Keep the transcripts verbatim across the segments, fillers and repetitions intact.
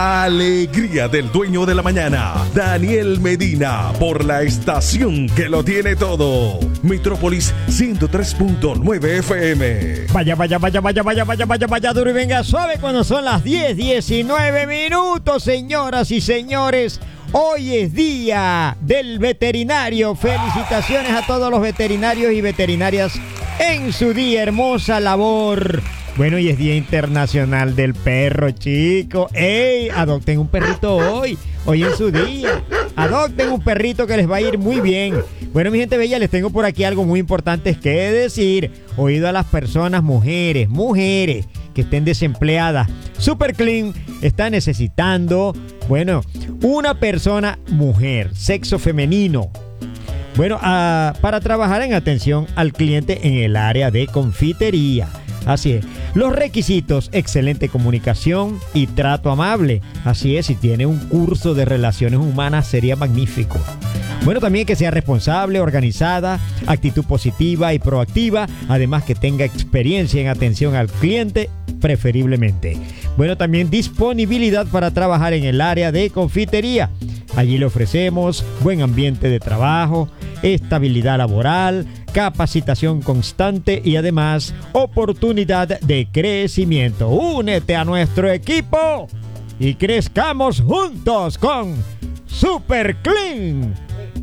Alegría del dueño de la mañana, Daniel Medina, por la estación que lo tiene todo. Metrópolis ciento tres punto nueve F M. Vaya, vaya, vaya, vaya, vaya, vaya, vaya, vaya, duro y venga suave cuando son las diez, diecinueve minutos, señoras y señores. Hoy es día del veterinario. Felicitaciones a todos los veterinarios y veterinarias en su día, hermosa labor. Bueno, y es Día Internacional del Perro, chicos. ¡Ey! Adopten un perrito hoy. Hoy en su día. Adopten un perrito que les va a ir muy bien. Bueno, mi gente bella, les tengo por aquí algo muy importante que decir. Oído a las personas, mujeres, mujeres que estén desempleadas. Super Clean está necesitando, bueno, una persona mujer, sexo femenino. Bueno, uh, para trabajar en atención al cliente en el área de confitería. Así es. Los requisitos: excelente comunicación y trato amable. Así es, si tiene un curso de relaciones humanas sería magnífico. Bueno, también que sea responsable, organizada, actitud positiva y proactiva, además que tenga experiencia en atención al cliente, preferiblemente. Bueno, también disponibilidad para trabajar en el área de confitería. Allí le ofrecemos buen ambiente de trabajo, estabilidad laboral, capacitación constante y además oportunidad de crecimiento. Únete a nuestro equipo y crezcamos juntos con Super Clean.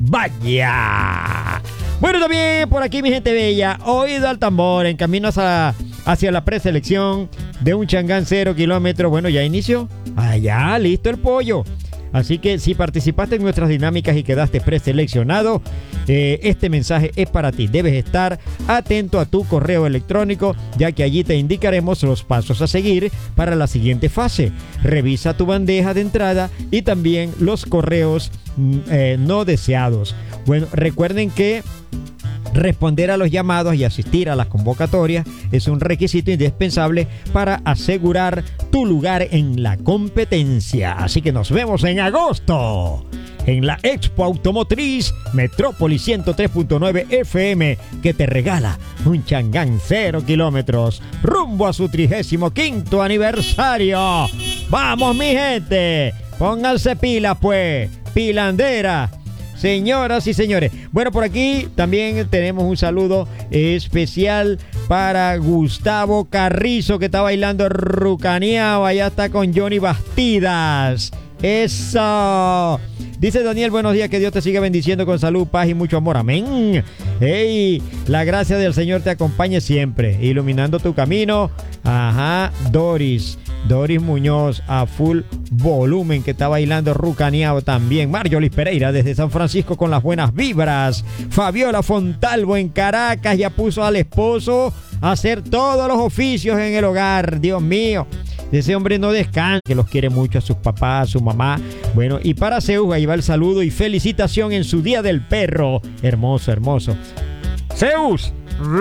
¡Vaya! Bueno, también por aquí, mi gente bella, oído al tambor, en camino hacia, hacia la preselección de un Changán cero kilómetros. Bueno, ya inició. Allá, listo el pollo. Así que si participaste en nuestras dinámicas y quedaste preseleccionado, eh, este mensaje es para ti. Debes estar atento a tu correo electrónico, ya que allí te indicaremos los pasos a seguir para la siguiente fase. Revisa tu bandeja de entrada y también los correos eh, no deseados. Bueno, recuerden que responder a los llamados y asistir a las convocatorias es un requisito indispensable para asegurar tu lugar en la competencia. Así que nos vemos en agosto en la Expo Automotriz Metrópolis ciento tres punto nueve F M, que te regala un Changán cero kilómetros rumbo a su trigésimo quinto aniversario. ¡Vamos, mi gente! Pónganse pilas, pues, pilandera. Señoras y señores, bueno, por aquí también tenemos un saludo especial para Gustavo Carrizo, que está bailando rucaneado. Allá está con Johnny Bastidas. ¡Eso! Dice Daniel, buenos días, que Dios te siga bendiciendo con salud, paz y mucho amor. Amén. ¡Ey! La gracia del Señor te acompañe siempre, iluminando tu camino. Ajá, Doris. Doris Muñoz a full volumen, que está bailando rucaneado también. Marjolis Pereira desde San Francisco con las buenas vibras. Fabiola Fontalvo en Caracas ya puso al esposo a hacer todos los oficios en el hogar. Dios mío, ese hombre no descansa, que los quiere mucho a sus papás, a su mamá. Bueno, y para Zeus, ahí va el saludo y felicitación en su Día del Perro. Hermoso, hermoso. Zeus.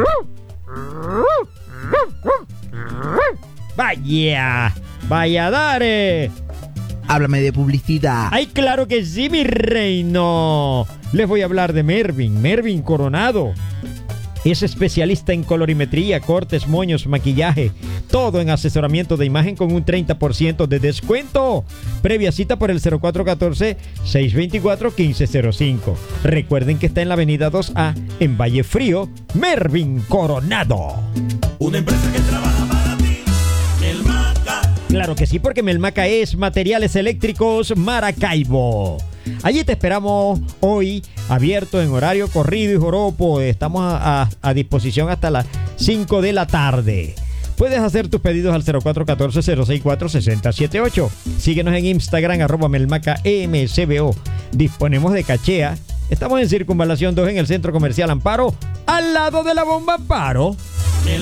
Vaya, vaya, dare. Háblame de publicidad. Ay, claro que sí, mi reino. Les voy a hablar de Mervin, Mervin Coronado. Es especialista en colorimetría, cortes, moños, maquillaje, todo en asesoramiento de imagen con un treinta por ciento de descuento. Previa cita por el cero cuatro uno cuatro, seis dos cuatro, uno cinco cero cinco. Recuerden que está en la avenida dos A, en Valle Frío, Mervin Coronado. Una empresa que trabaja para ti, Melmaca. Claro que sí, porque Melmaca es Materiales Eléctricos Maracaibo. Allí te esperamos hoy, abierto en horario corrido y joropo. Estamos a, a, a disposición hasta las cinco de la tarde. Puedes hacer tus pedidos al cero cuatro uno cuatro, cero seis cuatro, seis cero siete ocho. Síguenos en Instagram, arroba Melmaca M C B O. Disponemos de cachea. Estamos en Circunvalación dos en el Centro Comercial Amparo, al lado de la Bomba Amparo.